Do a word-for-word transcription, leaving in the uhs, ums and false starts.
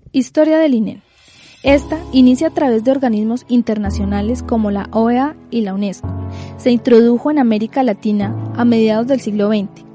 Historia del I N E N. Esta inicia a través de organismos internacionales como la O E A y la UNESCO. Se introdujo en América Latina a mediados del siglo veinte,